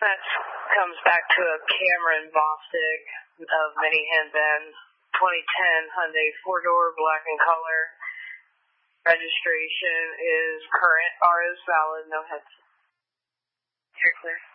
That comes back to a Cameron Bostic of Minihan Benz, 2010 Hyundai 4-door, black in color. Registration is current, R is valid, no heads. You're clear.